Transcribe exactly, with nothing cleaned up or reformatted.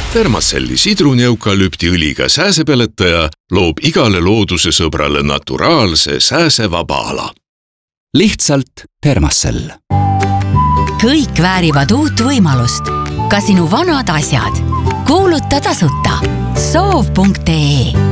Termacelli sidruni-eukalüptiõliga sääsepeletaja loob igale looduse sõbrale naturaalse sääsevaba ala. Lihtsalt Termacell. Kõik väärivad uut võimalust. Ka sinu vanad asjad. Kuuluta tasuta soov punkt ee